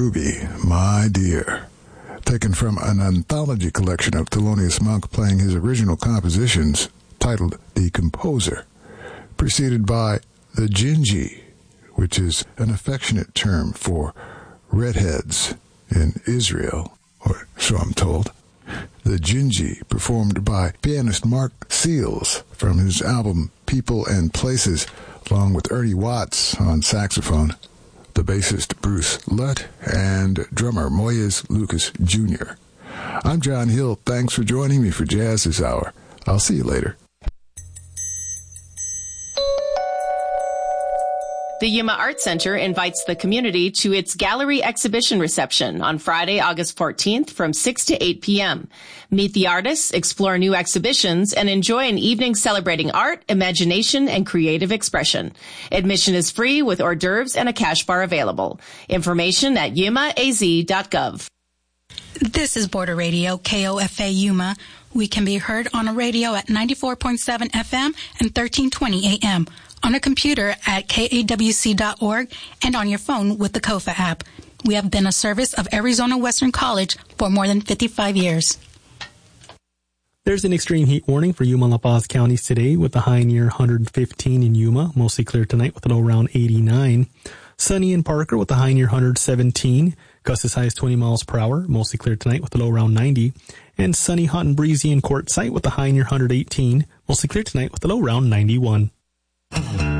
Ruby, My Dear, taken from an anthology collection of Thelonious Monk playing his original compositions titled The Composer, preceded by the Gingy, which is an affectionate term for redheads in Israel, or so I'm told. The Gingy, performed by pianist Mark Seals from his album People and Places, along with Ernie Watts on saxophone, the bassist Bruce Lutt, and drummer Moyes Lucas Jr. I'm John Hill. Thanks for joining me for Jazz this hour. I'll see you later. The Yuma Art Center invites the community to its gallery exhibition reception on Friday, August 14th from 6 to 8 p.m. Meet the artists, explore new exhibitions, and enjoy an evening celebrating art, imagination, and creative expression. Admission is free with hors d'oeuvres and a cash bar available. Information at yumaaz.gov. This is Border Radio, KOFA Yuma. We can be heard on a radio at 94.7 FM and 1320 AM. On a computer at kawc.org, and on your phone with the KOFA app. We have been a service of Arizona Western College for more than 55 years. There's an extreme heat warning for Yuma and La Paz counties today, with a high near 115 in Yuma, mostly clear tonight with a low around 89. Sunny in Parker with a high near 117. Gusts as high as 20 miles per hour, mostly clear tonight with a low around 90. And sunny, hot, and breezy in Quartzsite with a high near 118, mostly clear tonight with a low around 91.